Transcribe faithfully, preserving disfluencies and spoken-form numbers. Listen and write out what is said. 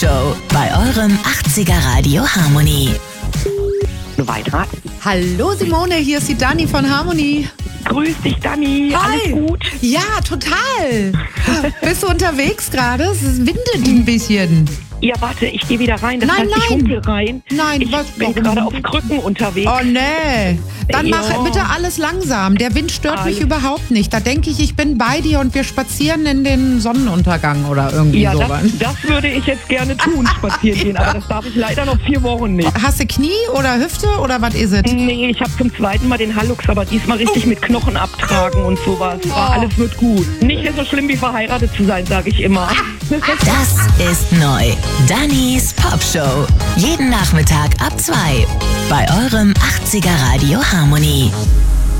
Show bei eurem achtziger Radio Harmony. Weiter. Hallo Simone, hier ist die Dani von Harmony. Grüß dich, Dani. Hi. Alles gut? Ja, total. Bist du unterwegs gerade? Es windet ein bisschen. Ja, warte, ich gehe wieder rein. Das Nein, heißt, ich nein. humpel rein. Nein, ich was- bin warum? gerade auf Krücken unterwegs. Oh nee. Dann Ja. mach bitte alles langsam. Der Wind stört mich Alles. überhaupt nicht. Da denke ich, ich bin bei dir und wir spazieren in den Sonnenuntergang oder irgendwie Ja, sowas. das, das würde ich jetzt gerne tun, spazieren gehen. Aber das darf ich leider noch vier Wochen nicht. Hast du Knie oder Hüfte oder was ist es? Nee, ich habe zum zweiten Mal den Hallux, aber diesmal richtig mit Knochen abtragen und sowas. Aber alles wird gut. Nicht so schlimm wie verheiratet zu sein, sage ich immer. Das ist neu. Dannys Pop Show. Jeden Nachmittag ab zwei bei eurem achtziger Radio Harmony.